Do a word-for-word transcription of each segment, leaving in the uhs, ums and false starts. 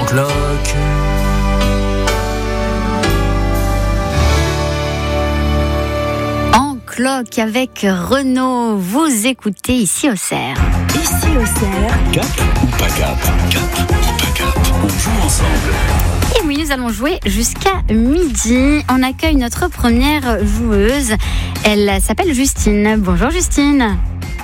en cloque. En cloque avec Renaud, vous écoutez ici au Cerf. Ici au Cerf. Cap ou pas cap? Cap ou pas cap? On joue ensemble. Et oui, nous allons jouer jusqu'à midi. On accueille notre première joueuse. Elle s'appelle Justine. Bonjour Justine.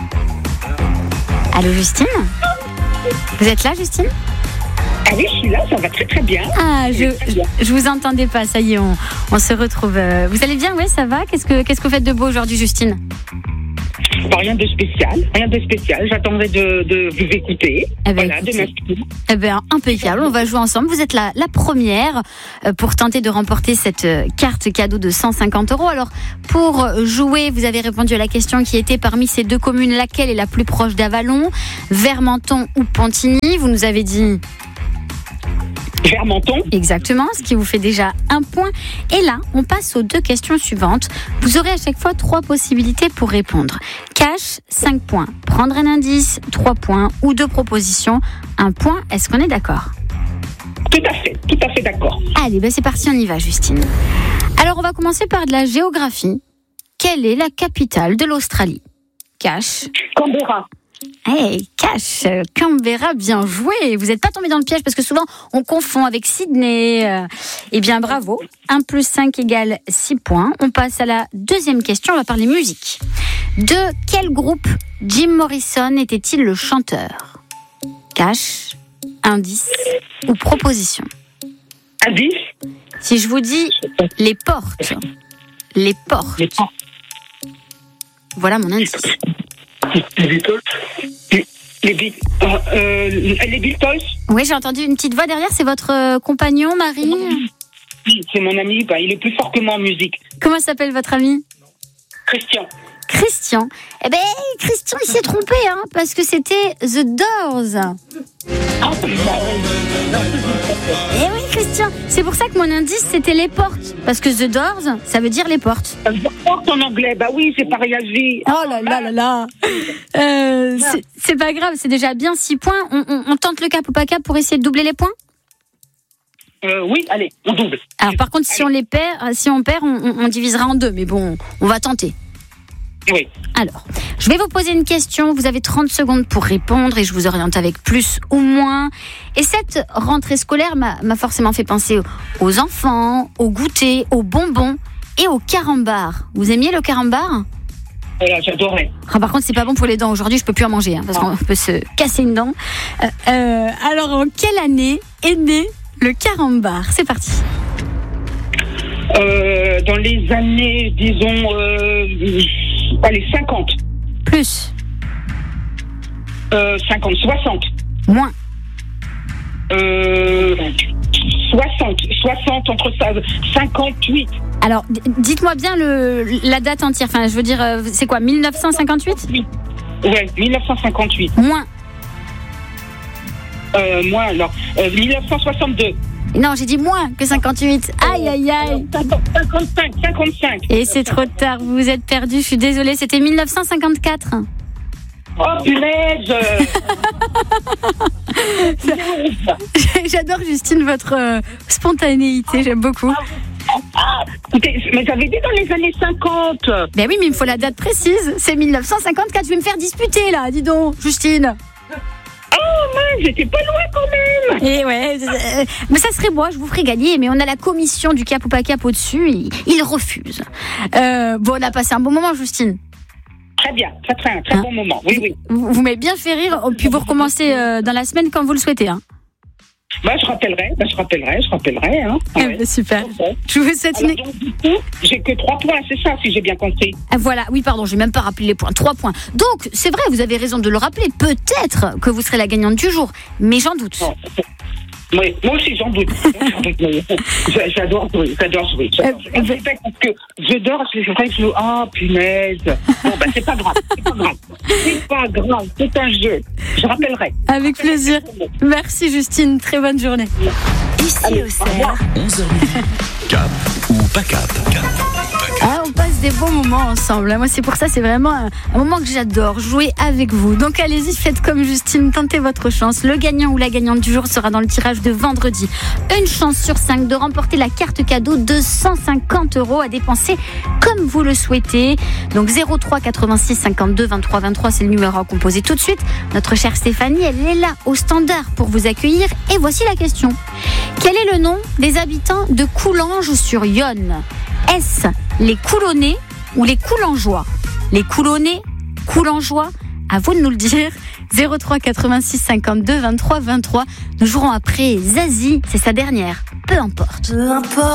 Allô Justine? Vous êtes là Justine? Allez, je suis là, ça va très très bien. Ah, je, je, je vous entendais pas, ça y est, on, on se retrouve. Vous allez bien? Oui, ça va? Qu'est-ce que, qu'est-ce que vous faites de beau aujourd'hui Justine? Bon, rien de spécial, rien de spécial. J'attendrai de, de vous écouter. Eh ben, voilà, de m'inscrire. Eh ben, impeccable. On va jouer ensemble. Vous êtes la, la première pour tenter de remporter cette carte cadeau de cent cinquante euros. Alors, pour jouer, vous avez répondu à la question qui était parmi ces deux communes, laquelle est la plus proche d'Avallon, Vermenton ou Pontigny? Vous nous avez dit Vermenton. Exactement, ce qui vous fait déjà un point. Et là, on passe aux deux questions suivantes. Vous aurez à chaque fois trois possibilités pour répondre. Cash, cinq points. Prendre un indice, trois points. Ou deux propositions, un point. Est-ce qu'on est d'accord? Tout à fait, tout à fait d'accord. Allez, ben c'est parti, on y va, Justine. Alors, on va commencer par de la géographie. Quelle est la capitale de l'Australie? Cash. Canberra. Hey, Cash, Canberra, bien joué. Vous n'êtes pas tombé dans le piège parce que souvent on confond avec Sydney. Eh bien, bravo. un plus cinq égale six points. On passe à la deuxième question. On va parler musique. De quel groupe Jim Morrison était-il le chanteur? Cash, indice ou proposition? Indice. Si je vous dis les portes. Les portes. Les portes. Voilà mon indice. Les Beatles. Les, les, Be- euh, euh, les Beatles. Oui, j'ai entendu une petite voix derrière. C'est votre euh, compagnon, Marie? Oui, c'est mon ami. Bah, il est plus fort que moi en musique. Comment s'appelle votre ami? Christian. Christian. Eh ben, Christian, il s'est trompé, hein, parce que c'était The Doors. Ah, Eh oui, Christian. C'est pour ça que mon indice, c'était les portes. Parce que The Doors, ça veut dire les portes. porte en anglais. Bah oui, c'est pareil à vie. Oh là là là là. Euh, c'est, c'est pas grave, c'est déjà bien six points. On, on, on tente le cap ou pas cap pour essayer de doubler les points? Euh, oui, allez, on double. Alors par contre, si on les perd, si on perd, on, on, on divisera en deux. Mais bon, on va tenter. Oui. Alors, je vais vous poser une question. Vous avez trente secondes pour répondre et je vous oriente avec plus ou moins. Et cette rentrée scolaire m'a, m'a forcément fait penser aux enfants, aux goûters, aux bonbons et aux carambars. Vous aimiez le carambar? Voilà, j'adorais. Ah, par contre, c'est pas bon pour les dents. Aujourd'hui, je peux plus en manger hein, parce qu'on peut se casser une dent. Euh, euh, alors, en quelle année est né le carambar? C'est parti. Euh, dans les années, disons, euh, allez, cinquante. Plus. Euh, cinquante, soixante. Moins. Euh, soixante, soixante entre ça, cinquante-huit. Alors, d- dites-moi bien le, la date entière. Enfin, je veux dire, euh, c'est quoi, dix-neuf cent cinquante-huit? Ouais, dix-neuf cent cinquante-huit. Moins. Euh, moi, alors, euh, dix-neuf cent soixante-deux. Non, j'ai dit moins que cinquante-huit. Aïe, aïe, aïe. cinquante-cinq, cinquante-cinq. Et c'est trop tard, vous vous êtes perdu, je suis désolée, c'était dix-neuf cent cinquante-quatre. Oh, punaise. J'adore, Justine, votre euh, spontanéité, j'aime beaucoup. Ah, écoutez, mais j'avais dit dans les années cinquante. Ben oui, mais il me faut la date précise, c'est dix-neuf cent cinquante-quatre, je vais me faire disputer là, dis donc, Justine. Oh mince, j'étais pas loin quand même. Et ouais, euh, mais ça serait moi, je vous ferai gagner, mais on a la commission du cap ou pas cap au-dessus, il, il refuse. Euh, bon, on a passé un bon moment, Justine. Très bien, très très, un très Hein bon moment. Oui, oui. Vous, vous m'avez bien fait rire, puis vous recommencez euh, dans la semaine quand vous le souhaitez. Hein. Bah, je rappellerai, bah, je rappellerai, je rappellerai. Hein. Eh Ouais. ben, super. Okay. Je vous souhaite Alors, une... donc, du coup, j'ai que trois points, c'est ça, si j'ai bien compris. Ah, voilà, oui, pardon, j'ai même pas rappelé les points. Trois points. Donc, c'est vrai, vous avez raison de le rappeler. Peut-être que vous serez la gagnante du jour, mais j'en doute. Non. Oui, moi aussi, j'en doute. J'adore jouer, j'adore jouer. J'adore jouer. Euh, C'est vrai parce que je dors, c'est vrai que je... Oh, punaise. Bon, bah, c'est pas grave, c'est pas grave. C'est pas grave, c'est un jeu. Je rappellerai. Avec plaisir. Merci, Justine. Très bonne journée. Ici au Cerf. onze heures midi. Cap ou pas cap? Cap ou pas cap? Ah, on passe des bons moments ensemble. Moi, c'est pour ça, c'est vraiment un, un moment que j'adore, jouer avec vous. Donc, allez-y, faites comme Justine, tentez votre chance. Le gagnant ou la gagnante du jour sera dans le tirage de vendredi. Une chance sur cinq de remporter la carte cadeau de cent cinquante euros à dépenser comme vous le souhaitez. Donc, zéro trois quatre-vingt-six cinquante-deux vingt-trois vingt-trois, c'est le numéro à composer tout de suite. Notre chère Stéphanie, elle est là au standard pour vous accueillir. Et voici la question. Quel est le nom des habitants de Coulanges-sur-Yonne ? Est-ce les Coulonnais ou les Coulangeois ? Les Coulonnais, Coulangeois, à vous de nous le dire. zéro trois quatre-vingt-six cinquante-deux vingt-trois vingt-trois. Nous jouerons après Zazie, c'est sa dernière. Peu importe. Peu importe.